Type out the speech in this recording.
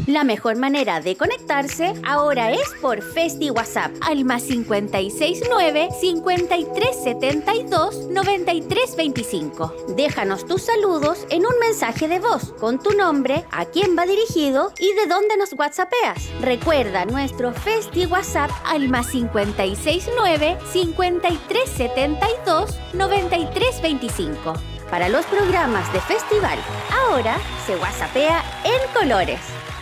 La mejor manera de conectarse ahora es por Festi WhatsApp al +569 5372 9325. Déjanos tus saludos en un mensaje de voz con tu nombre, a quién va dirigido y de dónde nos whatsappeas. Recuerda nuestro Festi WhatsApp al +569 5372 9325. Para los programas de festival, ahora se whatsappea en colores.